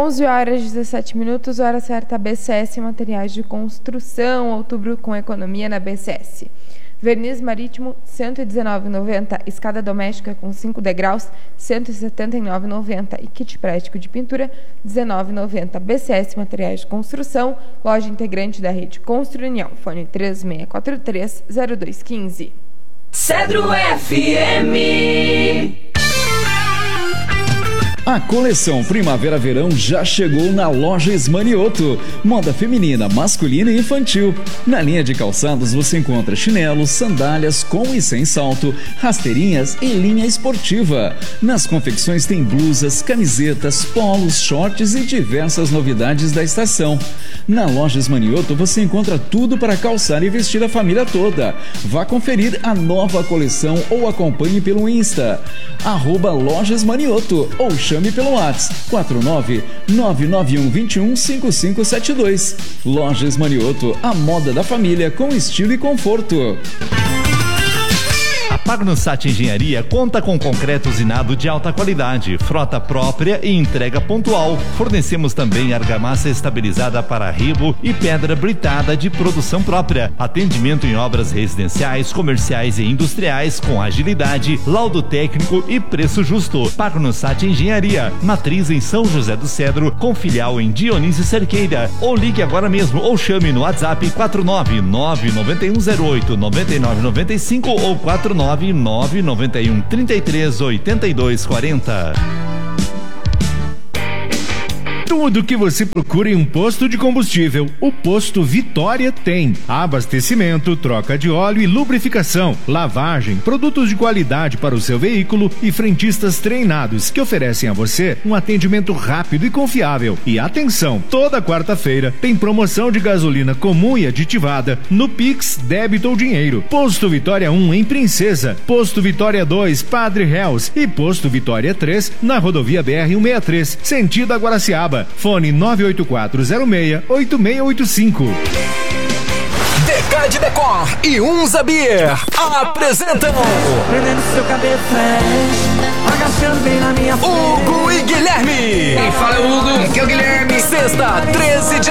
11h17, hora certa, BCS Materiais de Construção, outubro com economia na BCS. Verniz marítimo, R$ 119,90. Escada doméstica com 5 degraus, R$ 179,90. E kit prático de pintura, R$ 19,90. BCS Materiais de Construção, loja integrante da rede Construunião. Fone 3643-0215. Cedro FM. A coleção Primavera-Verão já chegou na loja Esmanioto. Moda feminina, masculina e infantil. Na linha de calçados você encontra chinelos, sandálias com e sem salto, rasteirinhas e linha esportiva. Nas confecções tem blusas, camisetas, polos, shorts e diversas novidades da estação. Na loja Esmanioto você encontra tudo para calçar e vestir a família toda. Vá conferir a nova coleção ou acompanhe pelo Insta, @loja Esmanioto, ou chame pelo WhatsApp 49991215572. Lojas Manioto, a moda da família com estilo e conforto. A Pagnussat Engenharia conta com concreto usinado de alta qualidade, frota própria e entrega pontual. Fornecemos também argamassa estabilizada para rebo e pedra britada de produção própria. Atendimento em obras residenciais, comerciais e industriais com agilidade, laudo técnico e preço justo. Pagnussat Engenharia, matriz em São José do Cedro, com filial em Dionísio Cerqueira. Ou ligue agora mesmo ou chame no WhatsApp 49991089995 ou 49991338240. Tudo que você procura em um posto de combustível, o Posto Vitória tem. Abastecimento, troca de óleo e lubrificação, lavagem, produtos de qualidade para o seu veículo e frentistas treinados que oferecem a você um atendimento rápido e confiável. E atenção, toda quarta-feira tem promoção de gasolina comum e aditivada no Pix, débito ou dinheiro. Posto Vitória 1 em Princesa, Posto Vitória 2, Padre Reus e Posto Vitória 3 na rodovia BR-163, sentido Aguaraciaba. Fone 98406-8685. Decade Decor e Unza Beer apresentam Prendendo seu cabelo agachando bem na minha frente. Hugo e Guilherme. Quem fala é o Hugo, aqui é o Guilherme. Sexta, 13 de